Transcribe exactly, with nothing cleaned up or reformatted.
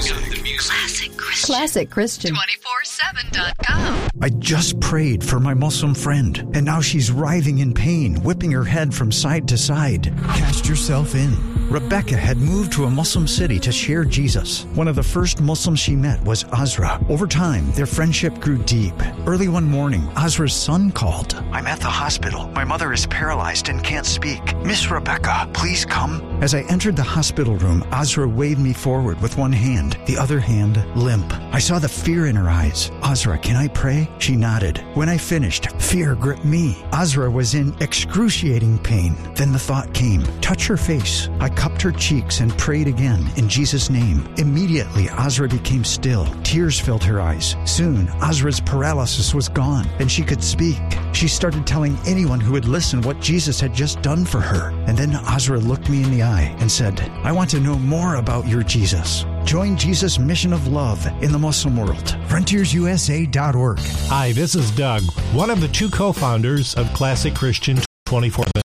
Classic Christian. Classic Christian. twenty-four seven dot com. I just prayed for my Muslim friend, and now she's writhing in pain, whipping her head from side to side. Cast yourself in. Rebecca had moved to a Muslim city to share Jesus. One of the first Muslims she met was Azra. Over time, their friendship grew deep. Early one morning, Azra's son called. I'm at the hospital. My mother is paralyzed and can't speak. Miss Rebecca, please come. As I entered the hospital room, Azra waved me forward with one hand, the other hand limp. I saw the fear in her eyes. Azra, can I pray? She nodded. When I finished, fear gripped me. Azra was in excruciating pain. Then the thought came, touch her face. I cupped her cheeks and prayed again in Jesus' name. Immediately, Azra became still. Tears filled her eyes. Soon, Azra's paralysis was gone and she could speak. She started telling anyone who would listen what Jesus had just done for her. And then Azra looked me in the eye and said, I want to know more about your Jesus. Join Jesus' mission of love in the Muslim world. Frontiers U S A dot org. Hi, this is Doug, one of the two co-founders of Classic Christian twenty-four seven